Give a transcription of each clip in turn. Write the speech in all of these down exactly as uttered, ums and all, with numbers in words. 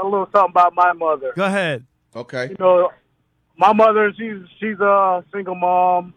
a little something about my mother. Go ahead. Okay. You know, my mother, she's she's a single mom,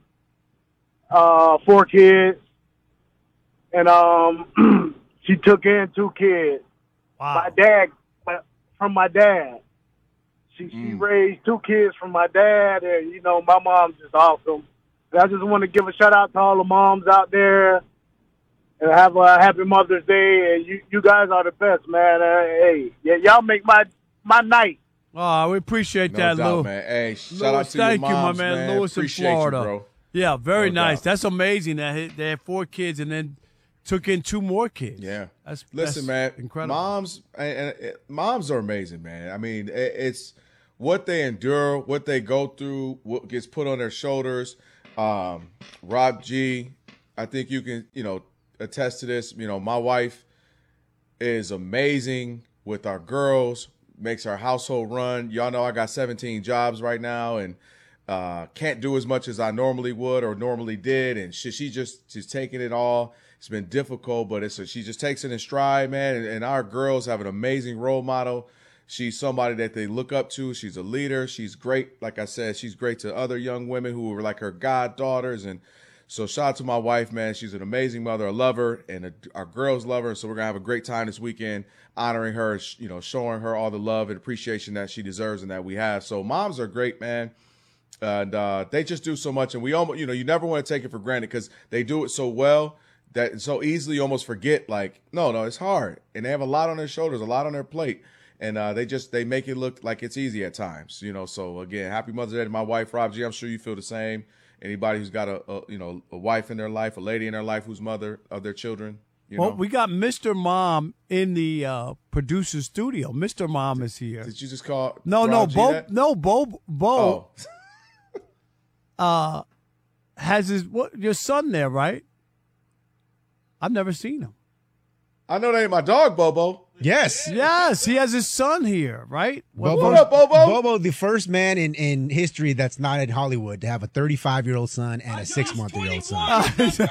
uh, four kids, and um, she took in two kids. Wow. My dad, from my dad. She she Mm. raised two kids from my dad, and you know my mom's just awesome. And I just want to give a shout out to all the moms out there, and have a happy Mother's Day. And you you guys are the best, man. Uh, hey, yeah, y'all make my my night. Oh, we appreciate No that, doubt, Lou. man. Hey, shout Louis, out to thank your you, moms, my man. man. Louis in Appreciate Florida. you, bro. Yeah, very No nice. doubt. That's amazing that he- they had four kids and then took in two more kids. Yeah. That's Listen, that's man. incredible. Moms, and, and, and moms are amazing, man. I mean, it, it's what they endure, what they go through, what gets put on their shoulders. Um, Rob G, I think you can, you know, attest to this. You know, my wife is amazing with our girls, makes our household run. Y'all know I got seventeen jobs right now, and uh, can't do as much as I normally would or normally did. And she, she just she's taking it all. It's been difficult, but it's a, she just takes it in stride, man. And, and our girls have an amazing role model. She's somebody that they look up to. She's a leader. She's great. Like I said, she's great to other young women who are like her goddaughters. And so shout out to my wife, man. She's an amazing mother, a lover, and a, our girls love her. So we're going to have a great time this weekend honoring her, you know, showing her all the love and appreciation that she deserves and that we have. So moms are great, man. And uh, they just do so much. And we almost, you know, you never want to take it for granted because they do it so well that so easily you almost forget, like, no, no, it's hard. And they have a lot on their shoulders, a lot on their plate. And uh, they just, they make it look like it's easy at times, you know. So, again, happy Mother's Day to my wife, Rob G. I'm sure you feel the same. Anybody who's got a, a you know, a wife in their life, a lady in their life who's mother of their children, you well, know. we got Mister Mom in the uh, producer studio. Mister Mom is here. Did you just call No, Rob no, G Bo, that? no, Bo, Bo Oh. uh, has his what? Your son there, right? I've never seen him. I know that ain't my dog, Bobo. Yes. Yes, he has his son here, right? Bobo, What up, Bobo? Bobo, the first man in, in history that's not in Hollywood to have a thirty-five-year-old son and a six-month-year-old son.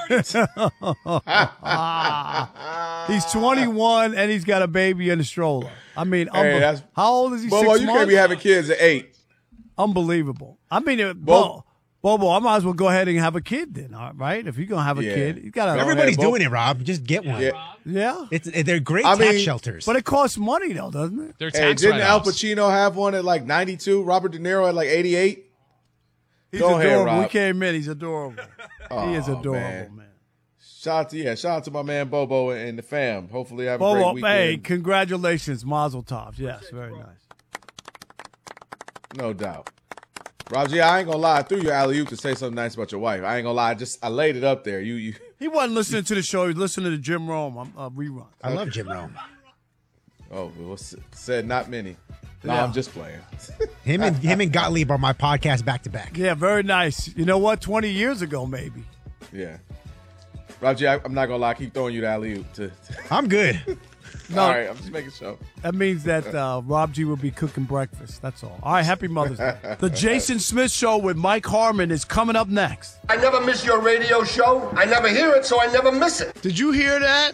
He's twenty-one and he's got a baby in a stroller. I mean, Hey, unbe- that's- how old is he? Bobo, Six you months? can't be having kids at eight. Unbelievable. I mean, uh, Bo- Bo, Bobo, I might as well go ahead and have a kid then, all right? If you're gonna have a Yeah. kid, you gotta. Everybody's Bobo. doing it, Rob. Just get one. Yeah. Yeah, It's they're great I tax mean, shelters. but it costs money though, doesn't it? They're Hey, tax didn't Al write-offs. Pacino have one at like ninety-two? Robert De Niro at like eighty-eight? He's Go ahead, adorable. Rob. We came in. He's adorable. he is Oh, adorable, man. man. Shout out to yeah, shout out to my man Bobo and the fam. Hopefully, have a Bobo, great weekend. hey, congratulations, Mazel Tov. Yes, very nice. No doubt. Rob G, I ain't gonna lie. I threw your alley oop to say something nice about your wife. I ain't gonna lie. I just I laid it up there. You you. He wasn't listening to the show. He was listening to Jim Rome uh, rerun. I love Jim Rome. Oh, well, s- said not many. No, Yeah. I'm just playing. Him and him and Gottlieb are my podcast back to back. Yeah, very nice. You know what? twenty years ago, maybe. Yeah. Rob G, I, I'm not gonna lie. I keep throwing you the alley oop. To, to, I'm good. No. All right, I'm just making sure. That means that uh, Rob G will be cooking breakfast. That's all. All right, happy Mother's Day. The Jason Smith Show with Mike Harmon is coming up next. I never miss your radio show. I never hear it, so I never miss it. Did you hear that?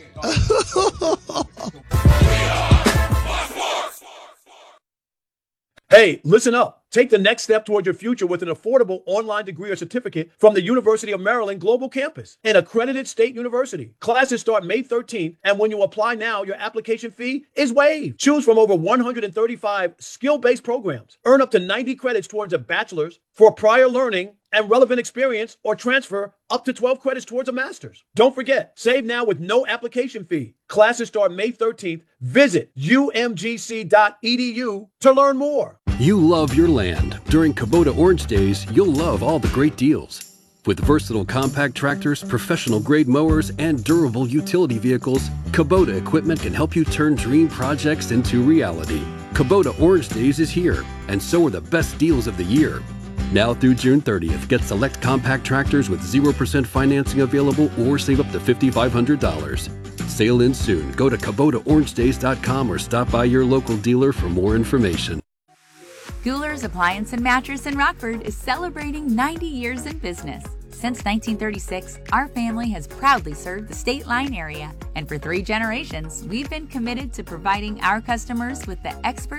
Hey, listen up. Take the next step towards your future with an affordable online degree or certificate from the University of Maryland Global Campus, an accredited state university. Classes start May thirteenth, and when you apply now, your application fee is waived. Choose from over one hundred thirty-five skill-based programs. Earn up to ninety credits towards a bachelor's for prior learning and relevant experience, or transfer up to twelve credits towards a master's. Don't forget, save now with no application fee. Classes start May thirteenth. Visit U M G C dot E D U to learn more. You love your land. During Kubota Orange Days, you'll love all the great deals. With versatile compact tractors, professional-grade mowers, and durable utility vehicles, Kubota equipment can help you turn dream projects into reality. Kubota Orange Days is here, and so are the best deals of the year. Now through June thirtieth, get select compact tractors with zero percent financing available or save up to five thousand five hundred dollars. Sale ends soon. Go to Kubota Orange Days dot com or stop by your local dealer for more information. Gouler's Appliance and Mattress in Rockford is celebrating ninety years in business. Since nineteen thirty-six, our family has proudly served the State Line area, and for three generations, we've been committed to providing our customers with the expert